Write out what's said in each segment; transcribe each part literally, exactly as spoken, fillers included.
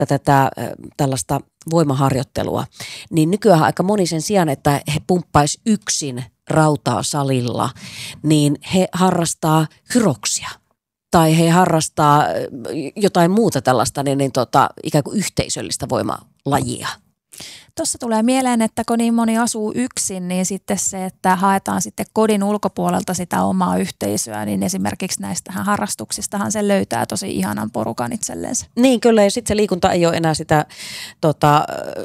tätä äh, tällaista voimaharjoittelua, niin nykyään aika moni sen sijaan, että he pumppaisi yksin rautaa salilla, niin he harrastaa hyroksia. Tai he harrastaa jotain muuta tällaista niin, niin tota, ikään kuin yhteisöllistä voimalajia. Tuossa tulee mieleen, että kun niin moni asuu yksin, niin sitten se, että haetaan sitten kodin ulkopuolelta sitä omaa yhteisöä, niin esimerkiksi näistähän harrastuksistahan se löytää tosi ihanan porukan itsellensä. Niin kyllä, ja sitten se liikunta ei ole enää sitä tota,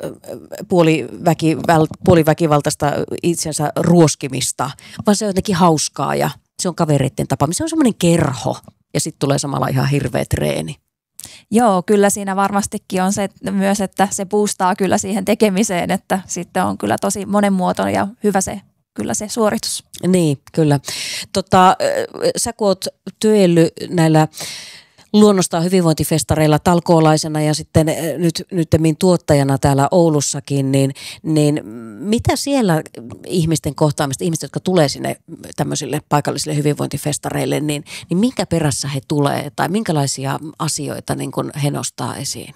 puoliväkival, puoliväkivaltaista itsensä ruoskimista, vaan se on jotenkin hauskaa ja se on kavereiden tapaamista. Se on semmoinen kerho ja sitten tulee samalla ihan hirveä treeni. Joo, kyllä siinä varmastikin on se myös, että se boostaa kyllä siihen tekemiseen, että sitten on kyllä tosi monenmuotoinen ja hyvä se, kyllä se suoritus. Niin, kyllä. Tota, sä kun oot työellyt näillä luonnostaan hyvinvointifestareilla talkoolaisena ja sitten nyt nyttemmin tuottajana täällä Oulussakin, niin, niin mitä siellä ihmisten kohtaamista, ihmiset, jotka tulee sinne tämmöisille paikallisille hyvinvointifestareille, niin, niin minkä perässä he tulee tai minkälaisia asioita niin kun he nostaa esiin?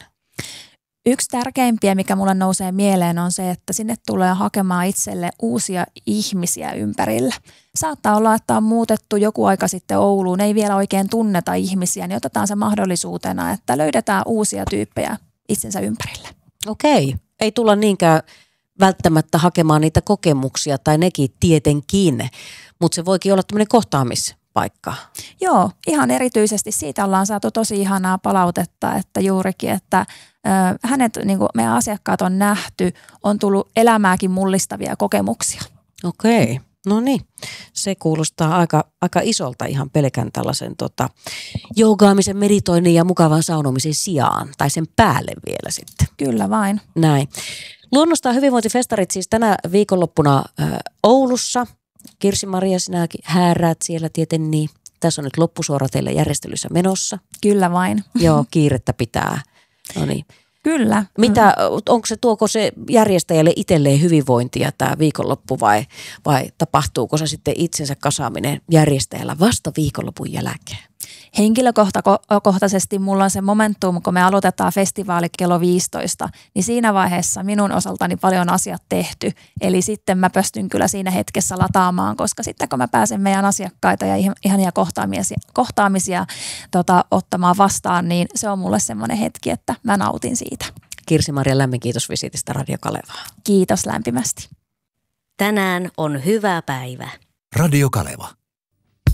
Yksi tärkeimpiä, mikä mulle nousee mieleen, on se, että sinne tulee hakemaan itselle uusia ihmisiä ympärillä. Saattaa olla, että on muutettu joku aika sitten Ouluun, ei vielä oikein tunneta ihmisiä, niin otetaan se mahdollisuutena, että löydetään uusia tyyppejä itsensä ympärille. Okei, ei tulla niinkään välttämättä hakemaan niitä kokemuksia tai nekin tietenkin, mutta se voikin olla tämmöinen kohtaamispaikka. Joo, ihan erityisesti siitä ollaan saatu tosi ihanaa palautetta, että juurikin, että hänet, niin kuin meidän asiakkaat on nähty, on tullut elämääkin mullistavia kokemuksia. Okei, no niin. Se kuulostaa aika, aika isolta ihan pelkän tällaisen tota, joogaamisen, meditoinnin ja mukavan saunomisen sijaan. Tai sen päälle vielä sitten. Kyllä vain. Näin. Luonnostaan hyvinvointifestarit siis tänä viikonloppuna äh, Oulussa. Kirsi-Maria, sinäkin hääräät siellä tieten niin. Tässä on nyt loppusuora teille järjestelyssä menossa. Kyllä vain. Joo, kiirettä pitää. No niin. Kyllä. Mitä, onko se, tuoko se järjestäjälle itselleen hyvinvointia tämä viikonloppu vai, vai tapahtuuko se sitten itsensä kasaaminen järjestäjällä vasta viikonlopun jälkeen? Henkilökohtaisesti mulla on se momentum, kun me aloitetaan festivaali kello viisitoista, niin siinä vaiheessa minun osaltani paljon asiat tehty. Eli sitten mä pystyn kyllä siinä hetkessä lataamaan, koska sitten kun mä pääsen meidän asiakkaita ja ihania kohtaamisia, kohtaamisia tota, ottamaan vastaan, niin se on mulle semmoinen hetki, että mä nautin siitä. Kirsi-Maria, lämmin kiitos visitistä Radio Kalevaan. Kiitos lämpimästi. Tänään on hyvä päivä. Radio Kaleva.